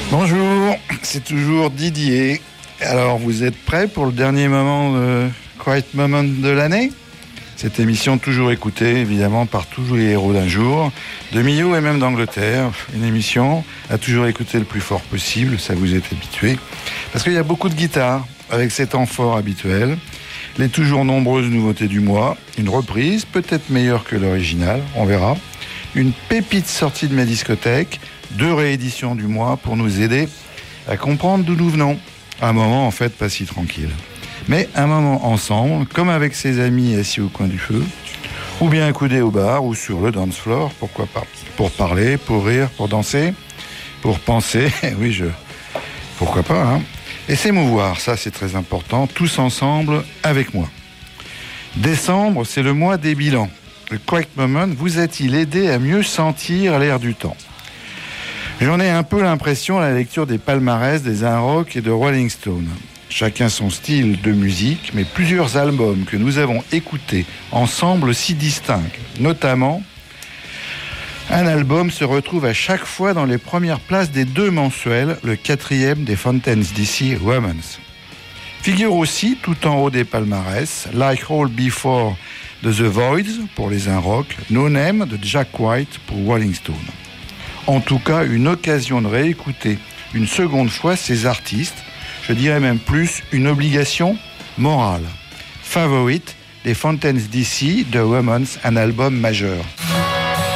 Bonjour, c'est toujours Didier. Alors, vous êtes prêts pour le dernier moment de Quiet Moment de l'année ? Cette émission toujours écoutée, évidemment, par tous les héros d'un jour, de Millau et même d'Angleterre. Une émission à toujours écouter le plus fort possible, ça vous est habitué. Parce qu'il y a beaucoup de guitares, avec ces temps forts habituels. Les toujours nombreuses nouveautés du mois. Une reprise, peut-être meilleure que l'original, on verra. Une pépite sortie de mes discothèques. 2 rééditions du mois pour nous aider à comprendre d'où nous venons. Un moment en fait pas si tranquille. Mais un moment ensemble, comme avec ses amis assis au coin du feu, ou bien accoudés au bar ou sur le dance floor, pourquoi pas. Pour parler, pour rire, pour danser, pour penser, pourquoi pas, hein. Et s'émouvoir, ça c'est très important, tous ensemble avec moi. Décembre, c'est le mois des bilans. Le Quiet Moment vous a-t-il aidé à mieux sentir l'air du temps ? J'en ai un peu l'impression à la lecture des palmarès des Un Rock et de Rolling Stone. Chacun son style de musique, mais plusieurs albums que nous avons écoutés ensemble s'y distinguent. Notamment, un album se retrouve à chaque fois dans les premières places des 2 mensuels, le 4e des Fountains DC Romance. Figure aussi, tout en haut des palmarès, Like All Before de The Voids pour les Un Rock, No Name de Jack White pour Rolling Stone. En tout cas, une occasion de réécouter une seconde fois ces artistes, je dirais même plus une obligation morale. Favorite des Fountains DC de Romance, un album majeur.